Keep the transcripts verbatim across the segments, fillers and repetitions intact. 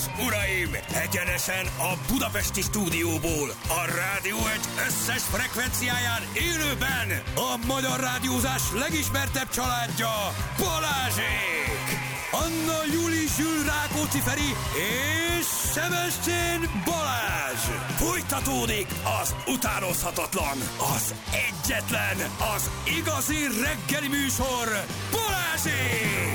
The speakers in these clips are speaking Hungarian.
és uraim, egyenesen a budapesti stúdióból, a Rádió egy összes frekvenciáján élőben a magyar rádiózás legismertebb családja, Balázsék! Anna Júli Zsül Rákóczi Feri és Sebestyén Balázs! Folytatódik az utánozhatatlan, az egyetlen, az igazi reggeli műsor, Balázsék!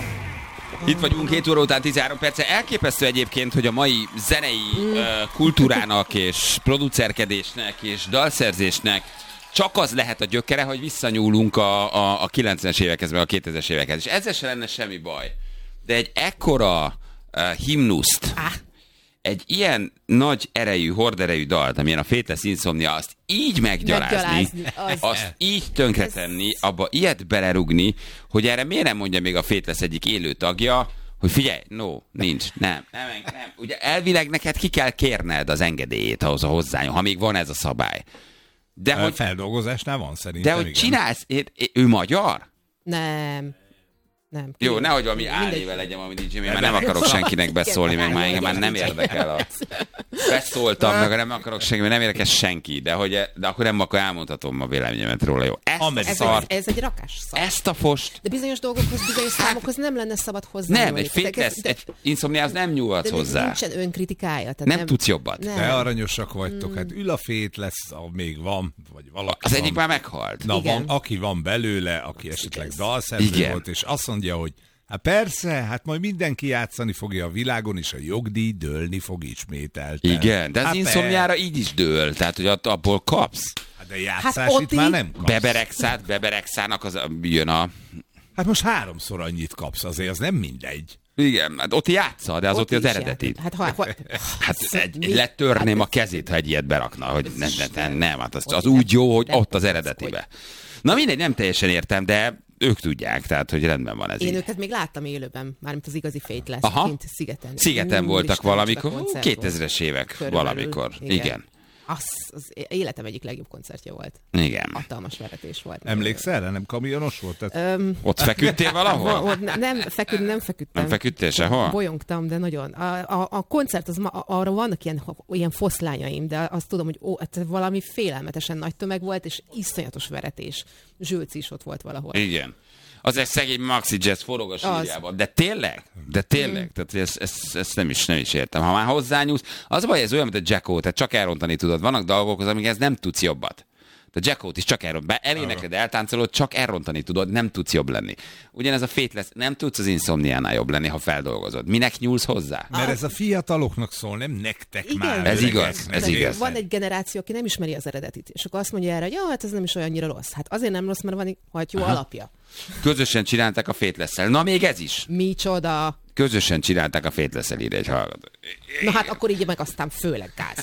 Itt vagyunk hét óra után tizenhárom perce. Elképesztő egyébként, hogy a mai zenei uh, kultúrának és producerkedésnek és dalszerzésnek csak az lehet a gyökere, hogy visszanyúlunk a, a, a kilencvenes évekhez, meg a kétezres évekhez. És ezzel se lenne semmi baj. De egy ekkora uh, himnuszt, ah. egy ilyen nagy erejű, horderejű dalt, amilyen a Faithless Insomnia, azt így meggyalázni, meggyalázni az... azt így tönkretenni, ez... abba ilyet belerugni, hogy erre miért nem mondja még a Faithless egyik élő tagja, hogy figyelj, no, nincs, nem, nem, nem. Ugye elvileg neked ki kell kérned az engedélyét ahhoz a hozzányom, ha még van ez a szabály. De a hogy, feldolgozásnál van szerintem. De hogy igen. csinálsz, ő magyar? Nem. Nem. Jó, nehogy valami álnével legyen, ami nincs, mert nem akarok senkinek beszólni, meg már engem már nem érdekel a... Beszóltam, meg nem akarok senki, mert nem érdekel senki, de, hogy, de akkor nem akkor elmondhatom a véleményemet róla, jó? Ezt ez, szar... ez egy rakás szar. Ezt a fost... De bizonyos dolgokhoz, bizonyos számokhoz nem lenne szabad hozzá. Nem, egy Faithless, de... egy Insomniához nem nyúlhatsz hozzá. Nincsen önkritikája. Tehát nem, nem tudsz jobbat. Nem. De aranyosak vagytok, hát ül a Faithless, még van, vagy valaki Az van. egyik már meghalt. Na, van, aki van belőle, aki esetleg dalszerző volt, és azt mondja, hogy hát persze, hát majd mindenki játszani fogja a világon, és a jogdíj dőlni fog ismételten. Igen, de az hát Insomniára így is dől, tehát hogy abból kapsz. Hát de játszás hát itt már nem kapsz. Beberegszát, Beberegszának az jön a... Hát most háromszor annyit kapsz, azért az nem mindegy. Igen, hát ott játsza, de az ott, ott az eredeti. Hát, ha, ha, hát egy, letörném hát, a kezét, ha egy ilyet berakna, hogy nem, nem, nem, hát az, az úgy jó, hogy ott az eredetibe. Na mindegy, nem teljesen értem, de ők tudják, tehát, hogy rendben van ez. Én így. őket még láttam élőben, mármint az igazi Faithless, kint Szigeten. Szigeten Úr, voltak valamikor, kétezres évek körülbelül, valamikor. Igen. igen. Az, az életem egyik legjobb koncertje volt. Igen. Hatalmas veretés volt. Emlékszel rá? Nem kamionos volt? Tehát... Um, ott feküdtél valahol? Ott ne, nem, feküd, nem feküdtem. Nem feküdtél sehol? Bolyongtam, de nagyon. A, a, a koncert, az, arra vannak ilyen, ilyen foszlányaim, de azt tudom, hogy ó, valami félelmetesen nagy tömeg volt, és iszonyatos veretés. Zsülci is ott volt valahol. Igen. Az egy szegény Maxi Jazz forog a sírjában. De tényleg? De tényleg? Mm. Tehát ezt, ezt, ezt nem, is, nem is értem. Ha már hozzányúlsz, az baj, ez olyan, mint a Jacko, tehát csak elrontani tudod. Vannak dolgok, amikhez nem tudsz jobbat. A Jackót is csak elrontani. Eléneked, eltáncolod, csak elrontani tudod, nem tudsz jobb lenni. Ugyanez a Faithless, nem tudsz az Insomniánál jobb lenni, ha feldolgozod. Minek nyúlsz hozzá? Mert ez a fiataloknak szól, nem nektek igen. már. Ez igaz, ez igaz. Van egy generáció, aki nem ismeri az eredetit, és akkor azt mondja erre, hogy ja, hát ez nem is olyannyira rossz. Hát azért nem rossz, mert van egy jó Aha. alapja. Közösen csinálták a Faithless-szel. Na még ez is. Micsoda. Közösen csinálták a Faithless-el, írja egy hallgató. Na hát akkor így meg aztán főleg gáz.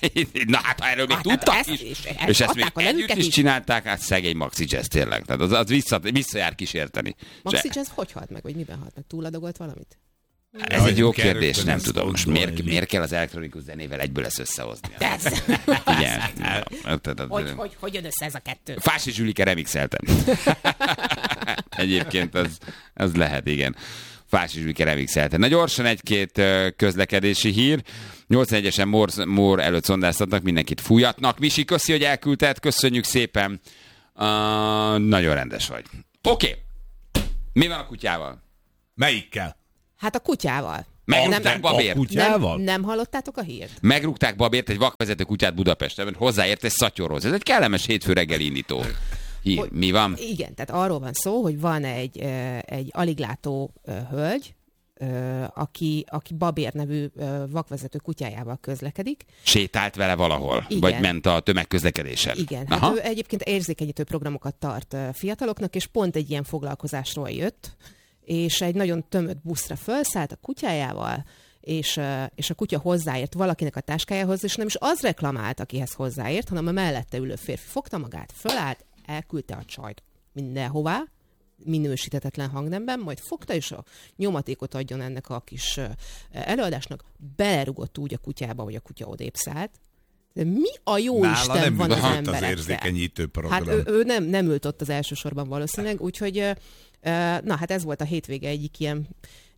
Na hát ha erről még hát, tudtak ezt, is, és, és, és ezt még együtt is csinálták, hát szegény Maxi Jazz tényleg. Tehát az, az vissza, visszajár kísérteni. Maxi Jazz hogy halt meg, vagy miben halt meg? Túladogolt valamit? Ez ja, egy jó kérdés, nem tudom. Most miért, miért kell az elektronikus zenével egyből ezt összehozni? hogy, hogy, hogy jön össze ez a kettő? Fási Zsülike remixeltem. Egyébként az, az lehet, igen. Fási Zsülike remixelte. Na gyorsan egy-két közlekedési hír. nyolcvanegyesen Mór előtt szondáztatnak, mindenkit fújatnak. Misi, köszi, hogy elküldted, köszönjük szépen. Uh, nagyon rendes vagy. Oké. Okay. Mi van a kutyával? Melyikkel? Hát a kutyával. Megrúgták Babért. Kutyával? Nem, nem hallottátok a hírt? Megrúgták Babért, egy vakvezető kutyát Budapesten, hozzáért egy szatyorhoz. Ez egy kellemes hétfő reggeli indító. Hí, hogy, mi van? Igen, tehát arról van szó, hogy van egy, egy aliglátó hölgy, aki, aki Babér nevű vakvezető kutyájával közlekedik. Sétált vele valahol? Igen. Vagy ment a tömegközlekedésen? Igen, hát ő egyébként érzékenyítő programokat tart fiataloknak, és pont egy ilyen foglalkozásról jött, és egy nagyon tömött buszra felszállt a kutyájával, és, és a kutya hozzáért valakinek a táskájához, és nem is az reklamált, akihez hozzáért, hanem a mellette ülő férfi fogta magát, fölállt, elküldte a csajt mindenhová, minősítetetlen hangnemben, majd fogta, és a nyomatékot adjon ennek a kis előadásnak, belerugott úgy a kutyába, hogy a kutya odébb szállt. De mi a jó Nála Isten van az emberekkel? az érzékenyítő program. Hát ő, ő nem, nem ült ott az elsősorban valószínűleg, úgyhogy na hát ez volt a hétvége egyik ilyen,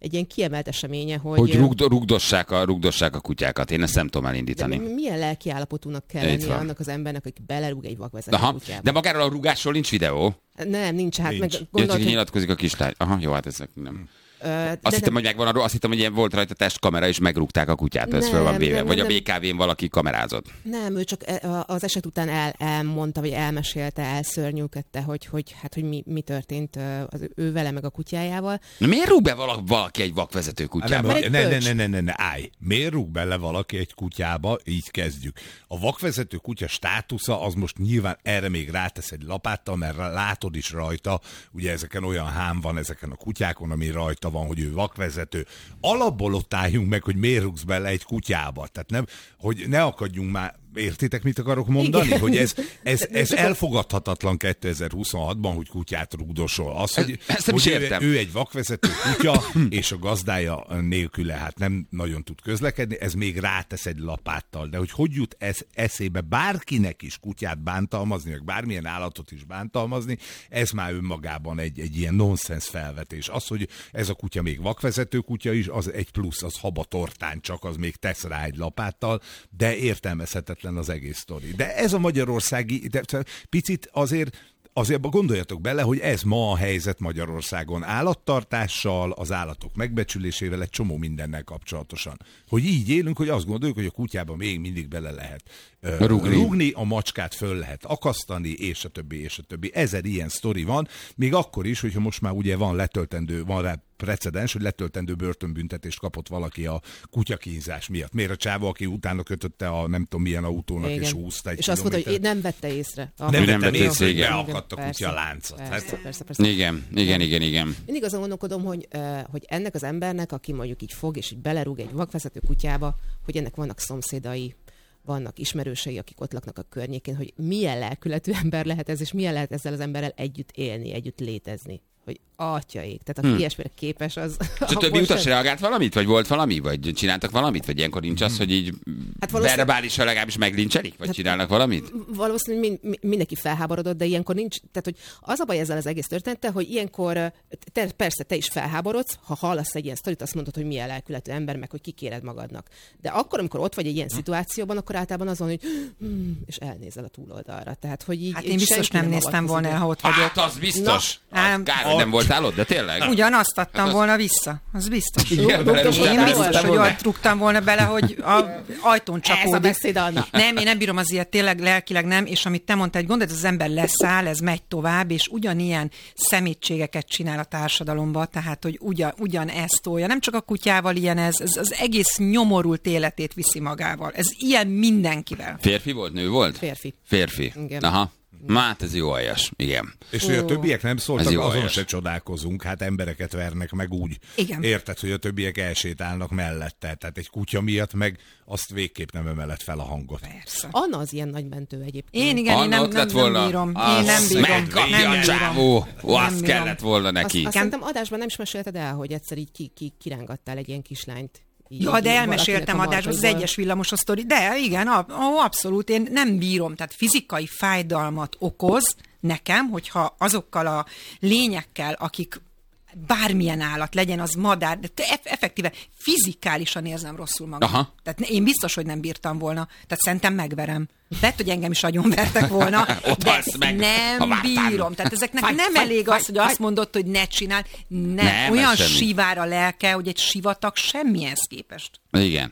egy ilyen kiemelt eseménye, hogy... Hogy rugd, rugdossák, a, rugdossák a kutyákat. Én ezt nem tudom elindítani. De milyen lelki állapotúnak kell lennie annak az embernek, aki belerúg egy vakvezető Aha, kutyába? de magáról a rugásról nincs videó? Nem, nincs. Hát nincs. meg Gondolt, gondolt, hogy hogy... nyilatkozik a kislány. Aha, jó, hát ezek nem... Ö, de Azt hittem, nem- hogy megvan arról, azt hittem, hogy ilyen volt rajta testkamera, és megrúgták a kutyát, ez Nem, föl van véve. nem, Vagy nem, a bé ká vén valaki kamerázott. Nem, ő csak e- az eset után el, elmondta, vagy elmesélte, elszörnyűködte, hogy, hogy, hát, hogy mi, mi történt ö, az ő, ő vele, meg a kutyájával. Na miért rúg be vala- valaki egy vakvezető Hát kutyába? nem, Mert egy ne, ne, pöcs. ne, ne, ne, ne, állj. Miért rúg bele valaki egy kutyába? Így kezdjük. A vakvezető kutya státusza az most nyilván erre még rátesz egy lapáttal, mert látod is rajta, ugye ezeken olyan hám van ezeken a kutyákon, ami rajta van, hogy ő vakvezető. Alapból ott álljunk meg, hogy miért rúgsz bele egy kutyába. Tehát nem, hogy ne akadjunk már. Értitek, mit akarok mondani? Igen. Hogy ez, ez, ez Csak a- elfogadhatatlan kétezer-huszonhatban, hogy kutyát rugdosol. Az, hogy, ezt nem hogy is ő, értem. ő egy vakvezető kutya, és a gazdája nélküle hát nem nagyon tud közlekedni, ez még rátesz egy lapáttal. De hogy hogy jut ez eszébe bárkinek is kutyát bántalmazni, meg bármilyen állatot is bántalmazni, ez már önmagában egy, egy ilyen nonsens felvetés. Az, hogy ez a kutya még vakvezető kutya is, az egy plusz, az haba tortán csak, az még tesz rá egy lapáttal, de értelmezhetetlen az egész sztori. De ez a magyarországi, de picit azért Azért gondoljatok bele, hogy ez ma a helyzet Magyarországon állattartással, az állatok megbecsülésével, egy csomó mindennel kapcsolatosan. Hogy így élünk, hogy azt gondoljuk, hogy a kutyában még mindig bele lehet uh, Rugni. rugni, a macskát föl lehet akasztani, és a többi, és a többi. Ezer ilyen sztori van, még akkor is, hogyha most már ugye van letöltendő, van rá precedens, hogy letöltendő börtönbüntetést kapott valaki a kutyakínzás miatt. Miért a csáva, aki utána kötötte a nem tudom milyen autónak, Igen. és húzta egy És azt mondta, hogy kilométert. nem vette észre. Nem nem vettem vette észre, észre, hogy igen. beakadt a Persze, kutya láncot. Persze, Hát, persze, persze. Igen, igen, igen, igen. Mindig azon gondolkodom, hogy, uh, hogy ennek az embernek, aki mondjuk így fog, és így belerúg egy vakvezető kutyába, hogy ennek vannak szomszédai, vannak ismerősei, akik ott laknak a környékén, hogy milyen lelkületű ember lehet ez, és milyen lehet ezzel az emberrel együtt élni, együtt létezni. Hogy atyaik, tehát aki hmm. ilyesmire képes, az... És a többi utas reagált valamit? Vagy volt valami? Vagy csináltak valamit? Vagy ilyenkor nincs az, hogy így Hát valószínűleg- verbálisan legalábbis meglincselik? Vagy csinálnak valamit? Valószínűleg mind, mi- mindenki felháborodott, de ilyenkor nincs, tehát hogy az a baj ezzel az egész történettel, hogy ilyenkor te, persze te is felháborodsz, ha hallasz egy ilyen sztorit, azt mondod, hogy milyen lelkületű ember, meg hogy kikéred magadnak. De akkor, amikor ott vagy egy ilyen szituációban, akkor általában azon, hogy hmm, és elnézel a túloldalra. Tehát, hogy így, Hát így én biztos senki nem néztem volna el, ha ott vagyok. Hát az biztos. Na, Az kár, hogy nem voltál ott, de tényleg? Ugyanazt adtam Hát az- volna vissza, az biztos. Igen, belerúgtál, Én belerúgtál biztos, hogy volna? ott rúgtam volna bele, hogy a ajtón Ez a csapódik. beszéd, Anna. Nem, én nem bírom az ilyet, tényleg lelkileg nem, és amit te mondtál, hogy gondolod, az ember leszáll, ez megy tovább, és ugyanilyen szemétségeket csinál a társadalomba, tehát, hogy ugyan, ugyan ezt tolja. Nem csak a kutyával ilyen ez, ez az egész nyomorult életét viszi magával. Ez ilyen mindenkivel. Férfi volt, nő volt? Férfi. Férfi. Igen. Aha. Hát ez jó aljas, igen. és hogy a többiek nem Ez szóltak, jó azon aljas. se csodálkozunk, hát embereket vernek meg úgy. Igen. Érted, hogy a többiek elsétálnak mellette, tehát egy kutya miatt meg azt végképp nem emelett fel a hangot. Persze. Anna az ilyen nagy mentő egyébként. Én igen, én Anna nem, ott nem, lett nem volna. bírom. Én Azt nem bírom. megkapja Nem a bírom. csávó. Ó, Nem azt bírom. kellett volna neki. Azt, azt szerintem adásban nem is mesélted el, hogy egyszer így ki, ki, kirángattál egy ilyen kislányt. Így, Ja, de így elmeséltem valakinek a adásban az markaiból. egyes villamosos sztori. De igen, ab, ó, abszolút, én nem bírom. Tehát fizikai fájdalmat okoz nekem, hogyha azokkal a lényekkel, akik bármilyen állat, legyen az madár, de eff- effektíve fizikálisan érzem rosszul magam. Aha. Tehát én biztos, hogy nem bírtam volna. Tehát szerintem megverem. Lehet, hogy engem is agyonvertek volna, Ott de halsz meg, nem ha vártál. bírom. Tehát ezeknek Fáj, nem fáj, elég fáj, az, hogy fáj. azt mondod, hogy ne csinál. Nem, Nem, olyan ez semmi. sivár a lelke, hogy egy sivatag semmihez képest. Igen.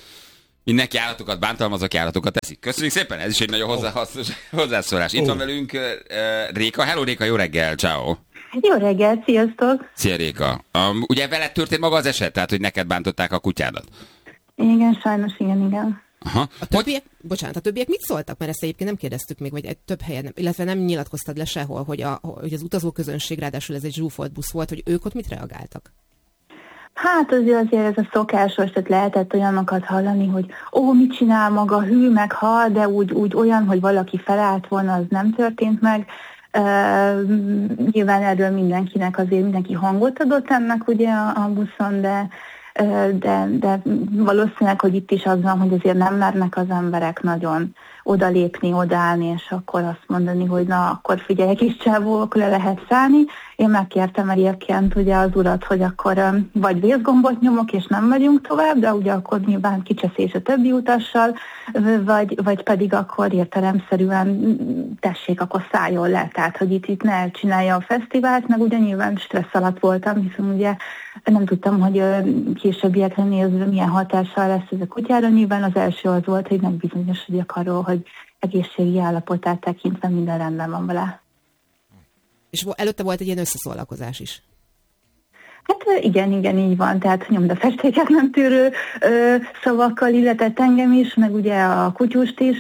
Mindenki állatokat bántalmazok, állatokat teszik. Köszönjük szépen, ez is egy nagyon hozzá, hozzászólás. Itt Oh. van velünk uh, Réka. Hello Réka, jó reggel, ciao. Jó reggelt, sziasztok! Szia Réka. Um, ugye veled történt maga az eset, tehát hogy neked bántották a kutyádat? Igen, sajnos igen, igen. Aha. A többiek, bocsánat, a többiek mit szóltak? Mert ezt egyébként nem kérdeztük még, vagy egy több helyen, nem, illetve nem nyilatkoztad le sehol, hogy, a, hogy az utazóközönség, ráadásul ez egy zsúfolt busz volt, hogy ők ott mit reagáltak? Hát azért, azért ez a szokásos, tehát lehetett olyanokat hallani, hogy ó, mit csinál maga, hű, meg hal, de úgy, úgy olyan, hogy valaki felállt volna, az nem történt meg. Uh, nyilván erről mindenkinek azért mindenki hangot adott ennek ugye a, a buszon, de, uh, de, de valószínűleg, hogy itt is az van, hogy azért nem mernek az emberek nagyon odalépni, odaállni, és akkor azt mondani, hogy na, akkor figyelj, kis csávó, akkor le lehet szállni. Én megkértem egyébként ugye az urat, hogy akkor um, vagy vészgombot nyomok, és nem megyünk tovább, de ugye akkor nyilván kicseszés a többi utassal, vagy, vagy pedig akkor értelemszerűen tessék, akkor szálljon le, tehát hogy itt, itt ne csinálja a fesztivált, meg ugye nyilván stressz alatt voltam, hiszen ugye nem tudtam, hogy későbbiekre nézve milyen hatással lesz ez a kutyára. Nyilván az első az volt, hogy megbizonyosodjak arról, hogy egészségi állapotát tekintve minden rendben van vele. És előtte volt egy ilyen összeszólalkozás is. Hát igen, igen, így van, tehát nyomdafestéket nem tűrő ö, szavakkal illetett engem is, meg ugye a kutyust is,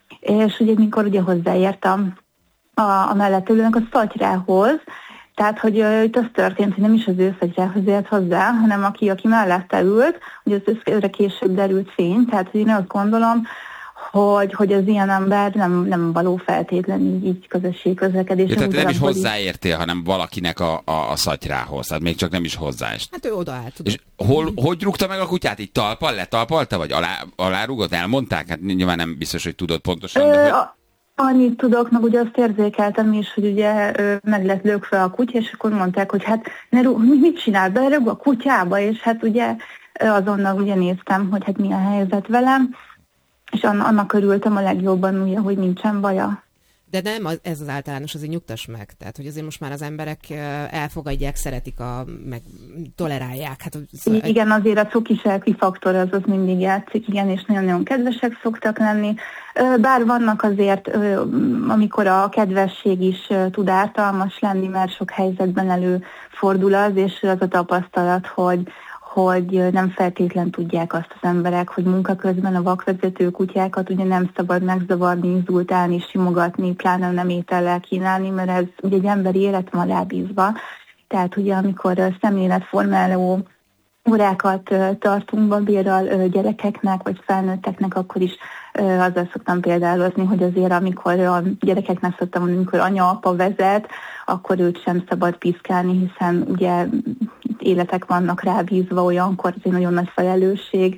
és ugye mikor ugye hozzáértem a, a mellett ülőnek a szatyrához, tehát, hogy uh, itt az történt, hogy nem is az ő szatyrához ért hozzá, hanem aki, aki mellette ült, ugye az őre később derült fény, tehát hogy én azt gondolom, hogy, hogy az ilyen ember nem, nem való feltétlenül így közösség közlekedés. Ja, tehát nem is hozzáértél, hanem valakinek a, a, a szatyrához, tehát még csak nem is hozzáest. Hát ő odaállt. És hol, hogy rúgta meg a kutyát? Így talpal, letalpalta, vagy alá, alárúgott? Elmondták? Hát nyilván nem biztos, hogy tudod pontosan. Ö, de hogy... a, annyit tudok, meg ugye azt érzékeltem is, hogy ugye ö, meg lett lökve a kutya, és akkor mondták, hogy hát ne rúg, mit csinál, berúg a kutyába, és hát ugye azonnal ugye néztem, hogy hát mi a helyzet velem, és annak örültem a legjobban, ugye, hogy nincsen baja. De nem, ez az általános, azért nyugtass meg. Tehát, hogy azért most már az emberek elfogadják, szeretik, a, meg tolerálják. Hát, szóval... Igen, azért a cukisági faktor az, az mindig játszik, igen, és nagyon-nagyon kedvesek szoktak lenni. Bár vannak azért, amikor a kedvesség is tud ártalmas lenni, mert sok helyzetben előfordul az, és az a tapasztalat, hogy hogy nem feltétlen tudják azt az emberek, hogy munka közben a vakvezető kutyákat ugye nem szabad megzavarni, inzultálni, simogatni, pláne nem étellel kínálni, mert ez ugye egy emberi élet van rábízva. Tehát ugye amikor szemléletformáló órákat tartunk babérral gyerekeknek, vagy felnőtteknek, akkor is azzal szoktam példálozni, hogy azért amikor a gyerekeknek szoktam mondani, amikor anya-apa vezet, akkor őt sem szabad piszkálni, hiszen ugye életek vannak rábízva, olyankor ez egy nagyon nagy felelősség.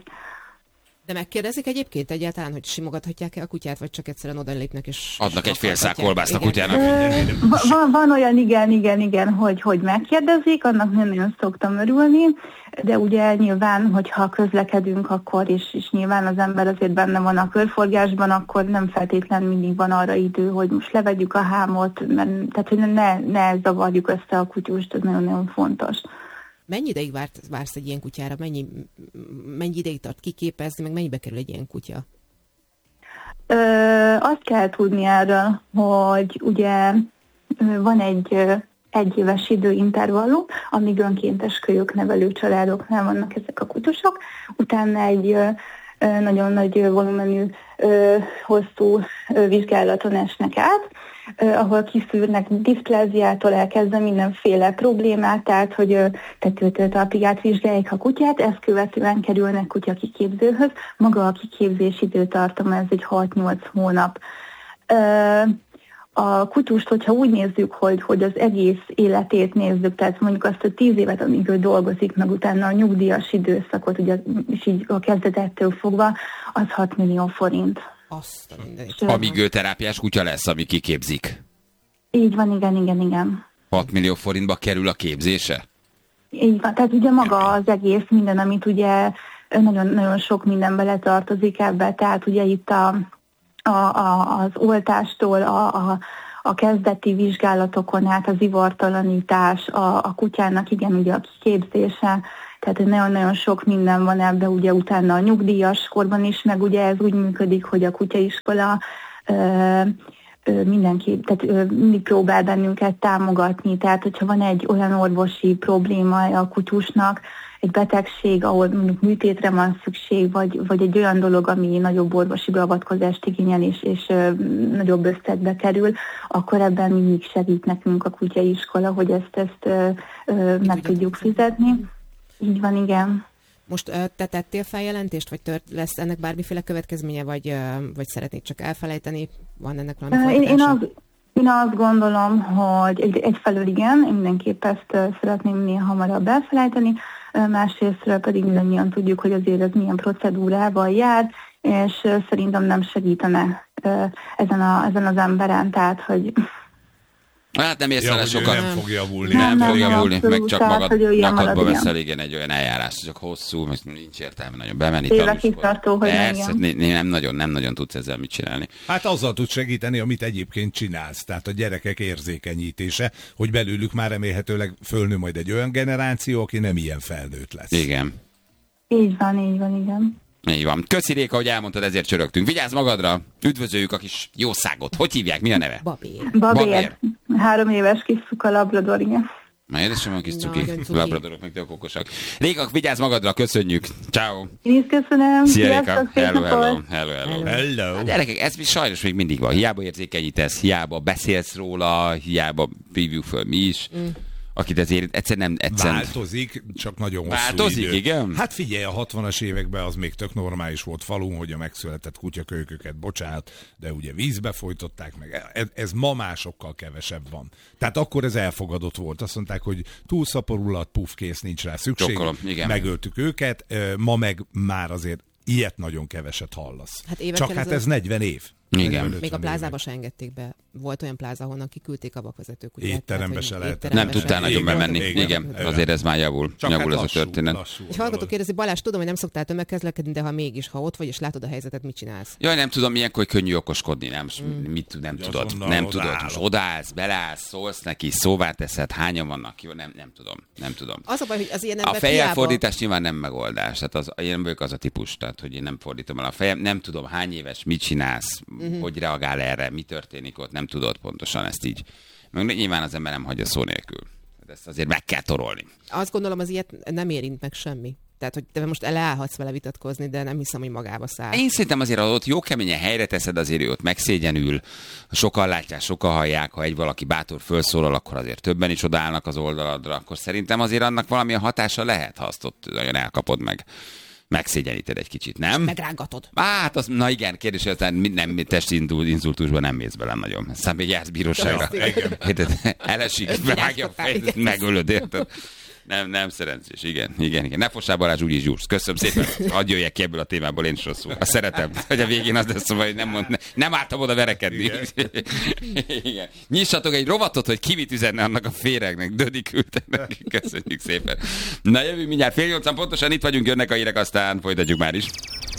De megkérdezik egyébként egyáltalán, hogy simogathatják-e a kutyát, vagy csak egyszerűen odalépnek és... Adnak egy fél szál kolbászt a kutyának. Van, van olyan, igen, igen, igen, hogy, hogy megkérdezik, annak nagyon szoktam örülni, de ugye nyilván, hogyha közlekedünk, akkor is, és nyilván az ember azért benne van a körforgásban, akkor nem feltétlenül mindig van arra idő, hogy most levegyük a hámot, mert, tehát hogy ne, ne zavarjuk össze a kutyust, ez nagyon-nagyon fontos. Mennyi ideig várt, vársz egy ilyen kutyára? Mennyi, mennyi ideig tart kiképezni, meg mennyibe kerül egy ilyen kutya? Ö, azt kell tudni erről, hogy ugye van egy egyéves időintervallum, amíg önkéntes kölyöknevelő családoknál vannak ezek a kutyusok, utána egy ö, nagyon nagy volumenű, ö, hosszú ö, vizsgálaton esnek át, Uh, ahol kiszűrnek diszpláziától elkezdve mindenféle problémát, tehát hogy tetőtől talpig átvizsgálják a kutyát, ezt követően kerülnek kutya kiképzőhöz. Maga a kiképzés időtartama, ez egy hat-nyolc hónap. Uh, a kutyust, hogyha úgy nézzük, hogy, hogy az egész életét nézzük, tehát mondjuk azt a tíz évet, amíg ő dolgozik, meg utána a nyugdíjas időszakot, ugye, és így a kezdetettől fogva, az hat millió forint. Azt a mindenit. Amíg ő terápiás kutya lesz, ami kiképzik. Így van, igen, igen, igen. hat millió forintba kerül a képzése? Így van, tehát ugye maga az egész minden, amit ugye nagyon-nagyon sok minden bele tartozik ebbe, tehát ugye itt a, a, a, az oltástól, a, a, a kezdeti vizsgálatokon át az ivartalanítás, a, a kutyának igen, ugye a kiképzése, tehát nagyon-nagyon sok minden van ebben, ugye utána a nyugdíjas korban is, meg ugye ez úgy működik, hogy a kutyaiskola ö, ö, mindenki, tehát ö, mindig próbál bennünket támogatni, tehát hogyha van egy olyan orvosi probléma a kutyusnak, egy betegség, ahol mondjuk műtétre van szükség, vagy, vagy egy olyan dolog, ami nagyobb orvosi beavatkozást igényel, és, és ö, nagyobb összegbe kerül, akkor ebben mindig segít nekünk a kutyaiskola, hogy ezt, ezt ö, ö, meg tudjuk fizetni. Így van, igen. Most te tettél feljelentést, vagy tört, lesz ennek bármiféle következménye, vagy, vagy szeretnéd csak elfelejteni? Van ennek valami folytatása? Én, én, az, én azt gondolom, hogy egy, egyfelől igen, én mindenképp ezt szeretném minél hamarabb elfelejteni, másrésztről pedig mindannyian tudjuk, hogy azért ez milyen procedúrával jár, és szerintem nem segítene ezen, a, ezen az emberen, tehát, hogy... Hát nem érsz Ja, vele hogy ő sokat. nem fog javulni. Nem, Nem, fog nem, javulni, meg abszolút, csak tehát, magad, hogy ő ilyen magadba marad, veszel, igen. igen, egy olyan eljárás, csak hosszú, meg nincs értelme nagyon bemenni. Évekig tanúskodni. tartó, hogy Persze, menjen. né- nem nagyon, nem nagyon tudsz ezzel mit csinálni. Hát azzal tud segíteni, amit egyébként csinálsz. Tehát a gyerekek érzékenyítése, hogy belőlük már remélhetőleg fölnő majd egy olyan generáció, aki nem ilyen felnőtt lesz. Igen. Így van, így van, igen. Így van. Köszi Réka, hogy elmondtad, ezért csörögtünk. Vigyázz magadra, üdvözöljük a kis jószágot. Hogy hívják? Mi a neve? Babér. Babér. Babér. Három éves kis szuka labrador, igen. Na, édesem, a kis cuki. Nagyon cuki. Labradorok meg tök okosak. Réka, vigyázz magadra, köszönjük. Ciao. Én is köszönöm. Szia Réka. Sziasztok, szép Hello, hello, napot. hello, hello. Hello. A gyerekek, ez sajnos még mindig van. Hiába érzékenyítesz, hiába beszélsz róla, hiába hívjuk föl mi is. Mm. Akit ezért egyszer nem... Egyszer... Változik, csak nagyon hosszú Változik, idő. igen? Hát figyelj, a hatvanas években az még tök normális volt falun, hogy a megszületett kutyakölyköket, bocsánat, de ugye vízbe folytották meg. Ez, ez ma másokkal kevesebb van. Tehát akkor ez elfogadott volt. Azt mondták, hogy túl szaporulat, puf, kész, nincs rá szükség. Csokkolom, igen. Megöltük őket. Ma meg már azért ilyet nagyon keveset hallasz. Hát évekkel csak hát ez ezelőtt- negyven év. Igen. negyven-ötven Még a év. plázába se engedték be. Volt olyan pláza, ahonnan kiküldték a vakvezetők. ugye? Étterembe Tehát, se hogy lehetett. Nem étterembe tudtál se. nagyon Igen, bemenni. igen, Igen, igen. azért ez már javul. Csak javul hát ez lassú, a történet. lassú Egy hallgató kérdezi, Balázs, tudom, hogy nem szoktál tömegközlekedni, de ha mégis, ha ott vagy és látod a helyzetet, mit csinálsz? Jaj, nem tudom, ilyenkor könnyű okoskodni, nem, mm. mit tud, nem Ja, tudod, azonnal nem tudod, odaállok. most odaállsz, belállsz, szólsz neki, szóvá teszed, hányan vannak, jó, nem, nem tudom, nem tudom. Az a baj, hogy az ilyen A ember fejjel hiába... fordítás nyilván nem megoldás, tehát az, én nem vagyok az a típus, tehát hogy én nem fordítom el a fejem, nem tudom hány éves, mit csinálsz, uh-huh. hogy reagál erre, mi történik ott, nem tudod pontosan ezt így. Meg nyilván az ember nem hagyja szó nélkül. Ezt azért meg kell torolni. Azt gondolom, az ilyet nem érint meg semmi. Tehát, hogy te most leállhatsz vele vitatkozni, de nem hiszem, hogy magába száll. Én szerintem azért, ha ott jó keményen helyre teszed, azért ő ott megszégyenül, sokan látják, sokan hallják, ha egy valaki bátor felszólal, akkor azért többen is odaállnak az oldaladra, akkor szerintem azért annak valamilyen hatása lehet, ha azt ott nagyon elkapod meg. Megszégyeníted egy kicsit, nem? Megrángatod. Hát, az, na igen, kérdés, hogy nem testi inzultusban nem mész bele nagyon. Aztán még jársz bíróságra. Érted? Elesik, vágja a fejét, megölöd, érted? Nem, nem szerencsés, igen, igen, igen. Ne fossál, Balázs, úgyis zsúrsz. Köszönöm szépen. Hadd jöjjek ki ebből a témából, én is rosszul. Azt szeretem, hogy a végén az lesz, hogy nem, mond, ne, nem álltam oda verekedni. Igen. Igen. Nyissatok egy rovatot, hogy ki mit üzenne annak a féregnek. Dödi küldte neki. Köszönjük szépen. Na jövünk mindjárt fél nyolcan, pontosan itt vagyunk, jönnek a hírek, aztán folytatjuk már is.